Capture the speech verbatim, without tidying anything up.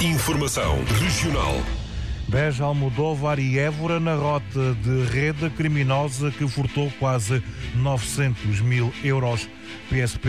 Informação regional. Beja, Almodóvar e Évora na rota de rede criminosa que furtou quase novecentos mil euros. P S P